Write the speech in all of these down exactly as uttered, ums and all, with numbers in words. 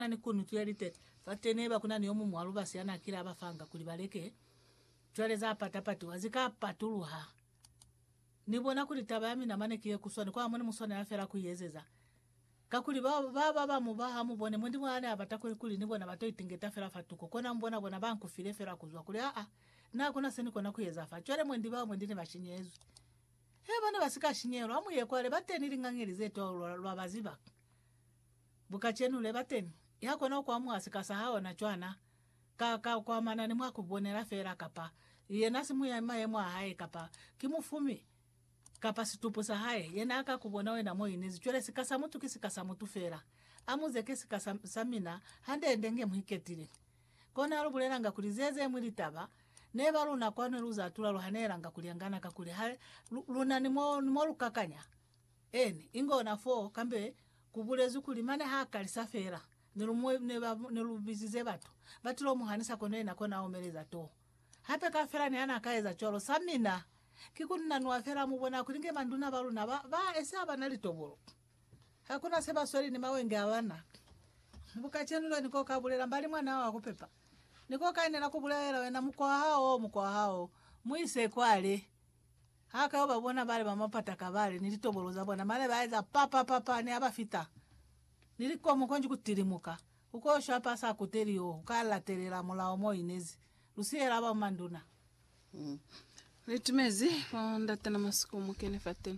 nani kunu tuyalite fateneba kuna ni omu mwaluba siana kila abafanga kulibaleke twaleza apatapati wazika patuluha nibona kuli tabami na mane kiye kusoni kwa mone musoni afera kuyezeza kakuli baba baba ba mubaha mubone mwendi mwane abatakuli kuli nibona batoyitingeta fera fatuko kona mbona bona banku file fera kuzwa kuli a a na kuna seni kona kuyeza fa chwele mwendi ba mwendi ne bashinyezu he bana basika shinyero amuye kwale bateni lingangirize to lwa baziba bukachenu le bateni yako no kwa mu asikasa hao na chwana ka ka kwa manani mwa kubonera fera kapa ye nasi mu ya maye mwa hae kapa kimufumi kapa situpo sa hae yena aka kubona we na moyo nizi chwele sikasa mutu kisikasa mutu fera amuze kisikasa samina hande ndenge muhiketire kona arubulera nga kulizeze mwilitaba neba luna kwa neruza atula ruhanera nga kuliangana kakuli hae luna nimo nimo lukakanya eni ingo na fo kambe kubulezu kulimane haka lisafera nilumwe neba nilubizize batu batilo muhanisa kono na kona omeleza to hape ka fera ni ana kaeza cholo samina kikunna nwa fera mubona kulinge manduna baluna ba, ba esaba nalitobolo hakuna seba swali ni mawenge awana bukachenula niko kabulera mbali mwana wa kupepa niko kaine na kubulera wena mkwa hao mkwa hao muise kwale haka babona bale bamapata kabale nilitoboloza bona male baeza papa papa ni abafita niliko mukonji kutirimuka uko shapa sa kuteriyo kala terera mulao moinezi lusiera aba manduna mm. Ritumezi ndata na masuku mukene faten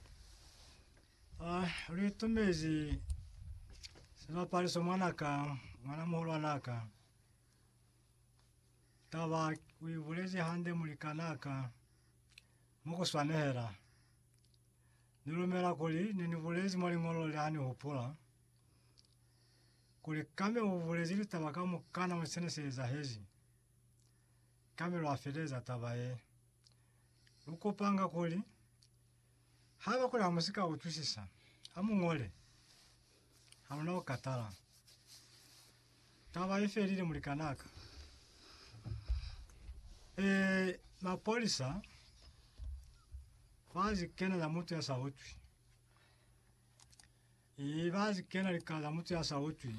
ah ritumezi sema pale so mwanaka mwana muholo naka taba wibulezi hande mulikanaka muko swanehera nilumera kuli ninibulezi mwali ngolo lani hopula kuli kame ubulezi litabaka mukana musene za hezi kame lo afereza tabaye uko panga kuli haba kuli amusika utusisa amu ngole hamuna katala tabaye ferire mulikanaka eh mapolisa vazi kena la mutu ya sauti i vazi kena likaza mutu ya sauti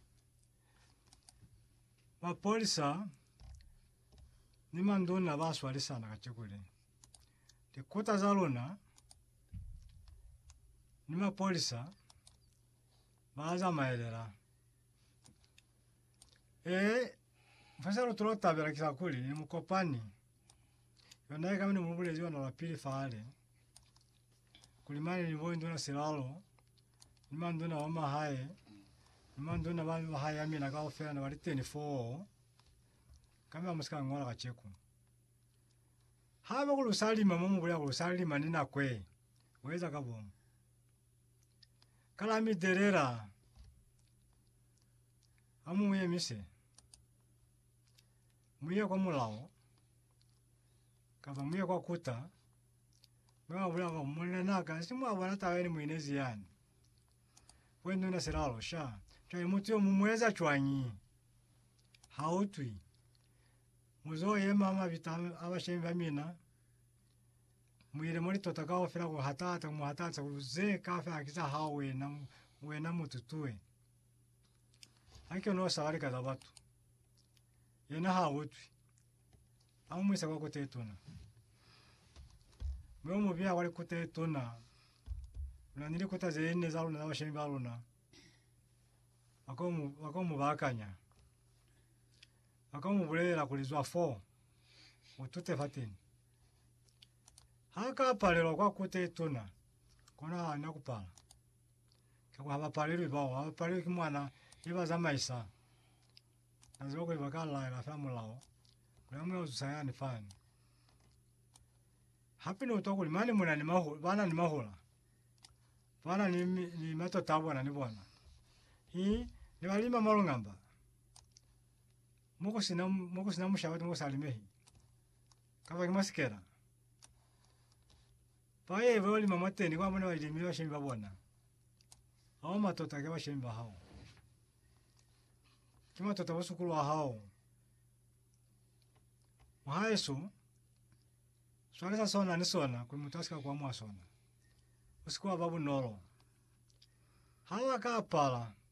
mapolisa ni mandona baswali sana kachekule tikuta zalona ni mapolisa baza maelera eh fasaro trota bera kisakuli ni mukopani yona kama ni mubulezi wana lapili faale kulimani ni boy ndona silalo ni mandona wama hae ni mandona ba hae amina ka ofera na waliteni fo kama musika ngora kacheku haba kulusalima mumu bula kulusalima nina kwe weza kabo kala mi derera amu ye mise muye kwa mulao kaba muye kwa kuta mwa bula kwa mwana naka simu abana taweni mwinezi yani wendo na seralo sha chai mutio mumweza chwanyi hautwi muzo ye mama vitamu abashemba mina mwire muri totaka ofera ko hatata mu hatata uze kafe akiza hawe na we na mututue akyo no sawari kada batu yena hautwi amumwisa kwa kotetuna mwe mu bya wali kotetuna na nili kotaze ine zalo na abashemba baluna akomu akomu bakanya akamu bulera kulizwa fo utute fatini haka palero kwa kutetuna kona nakupala kwa haba palero ibao haba palero kimwana ibaza maisa nazoko ibakala la famulao kwa mwe usayani fani hapi no tokuli mani muna ni maho bana ni mahola bana ni ni mato tabwana ni bwana hi ni walima malongamba moko sina moko sina mushawati moko salimehi kava kimasikera paye voli mamate ni kwa mwana wa ilimi wa shimba bona hao matota kwa shimba hao kima tota wasukulu wa hao mahaesu swali sa sona ni sona kwa mutaska kwa mwa sona usikuwa babu noro hawa ka pala